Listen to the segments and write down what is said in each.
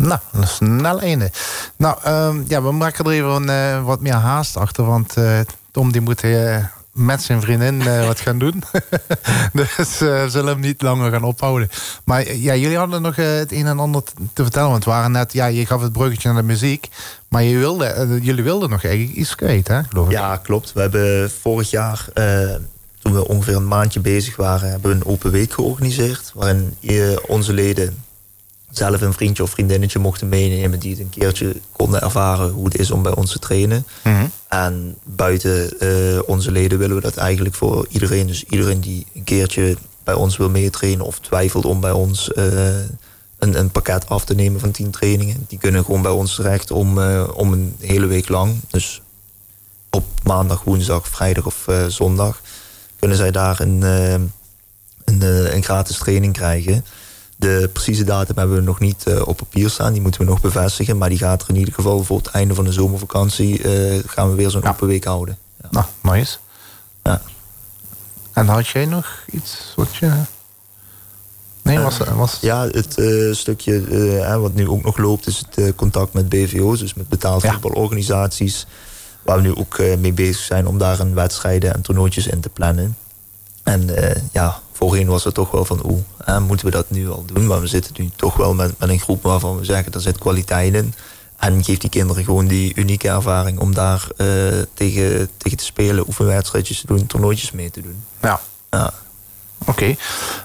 Nou, dat is een snel einde. Nou, we maken er even wat meer haast achter. Want Tom die moet met zijn vriendin wat gaan doen. Dus we zullen hem niet langer gaan ophouden. Maar ja, jullie hadden nog het een en ander te vertellen. Want het waren net, je gaf het bruggetje naar de muziek. Maar jullie wilden nog eigenlijk iets kwijt, hè? Geloof ik. Ja, klopt. We hebben vorig jaar, toen we ongeveer een maandje bezig waren, hebben we een open week georganiseerd. Waarin onze leden zelf een vriendje of vriendinnetje mochten meenemen die het een keertje konden ervaren hoe het is om bij ons te trainen. Mm-hmm. En buiten onze leden willen we dat eigenlijk voor iedereen. Dus iedereen die een keertje bij ons wil meetrainen of twijfelt om bij ons een pakket af te nemen van 10 trainingen. Die kunnen gewoon bij ons terecht om een hele week lang. Dus op maandag, woensdag, vrijdag of zondag kunnen zij daar een gratis training krijgen. De precieze datum hebben we nog niet op papier staan. Die moeten we nog bevestigen. Maar die gaat er in ieder geval voor het einde van de zomervakantie gaan we weer zo'n open week houden. Ja. Nou, nice. Ja. En had jij nog iets wat je... Nee, was... Ja, het stukje wat nu ook nog loopt is het contact met BVO's. Dus met betaald voetbalorganisaties. Waar we nu ook mee bezig zijn om daar een wedstrijden en toernooitjes in te plannen. En voorheen was het toch wel van, moeten we dat nu al doen? Maar we zitten nu toch wel met een groep waarvan we zeggen, er zit kwaliteit in. En geeft die kinderen gewoon die unieke ervaring om daar tegen te spelen, oefenwedstrijdjes te doen, toernooitjes mee te doen. Ja. Oké.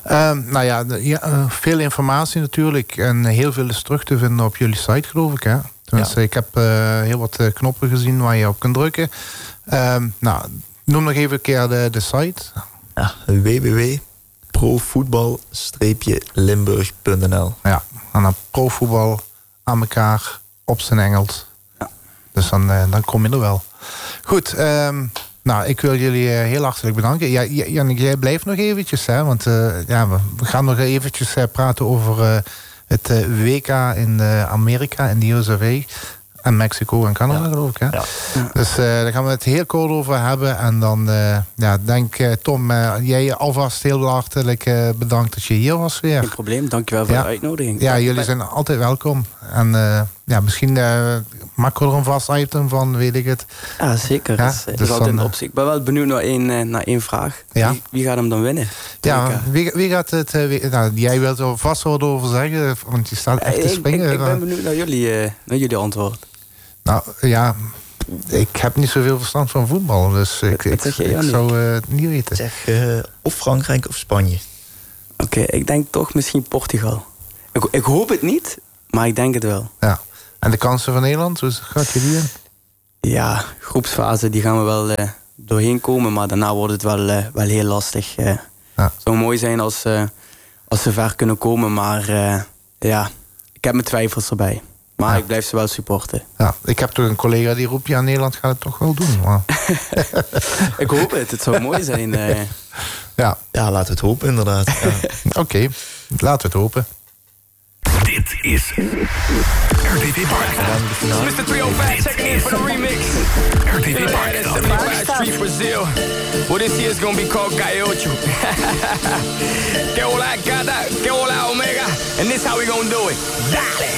Veel informatie natuurlijk. En heel veel is terug te vinden op jullie site, geloof ik. Hè? Tenminste, ik heb heel wat knoppen gezien waar je op kunt drukken. Noem nog even een keer de site. Ja, www.provoetbal-limburg.nl. Ja, en dan profvoetbal aan elkaar op zijn Engels. Ja. Dus dan kom je er wel. Goed, ik wil jullie heel hartelijk bedanken. Ja, Jannik, jij blijft nog eventjes, hè? Want we gaan nog eventjes praten over het WK in Amerika, in de USA. En Mexico en Canada, geloof ik. Hè? Ja. Dus daar gaan we het heel kort over hebben. En dan denk Tom, jij alvast heel hartelijk bedankt dat je hier was weer. Geen probleem, dankjewel voor de uitnodiging. Ja, jullie zijn altijd welkom. En misschien maken we er een vast item van, weet ik het. Ja, zeker. Ja, dat is altijd een optie. Ik ben wel benieuwd naar één vraag. Ja. Wie gaat hem dan winnen? Ja, wie gaat het... jij wilt er vast wat over zeggen, want je staat echt te springen. Ik ben benieuwd naar jullie antwoord. Nou, ja, ik heb niet zoveel verstand van voetbal, dus ik zou het niet weten. Zeg, of Frankrijk of Spanje? Oké, ik denk toch misschien Portugal. Ik hoop het niet, maar ik denk het wel. Ja. En de kansen van Nederland, hoe gaat je die in? Ja, groepsfase, die gaan we wel doorheen komen, maar daarna wordt het wel heel lastig. Het zou mooi zijn als ze ver kunnen komen, maar ik heb mijn twijfels erbij. Maar ik blijf ze wel supporten. Ja, ik heb toch een collega die roept, Nederland gaat het toch wel doen. Maar... ik hoop het, het zou mooi zijn. Ja, laten we het hopen inderdaad. Ja. Oké, laten we het hopen. Dit is RTV Parkstad. Mr. 305 checking in for the remix. RTV Parkstad. Street Brazil. Well, this year's gonna be called Gaiocho. Que hola gata, que hola omega. And this how we gonna do it. Dale!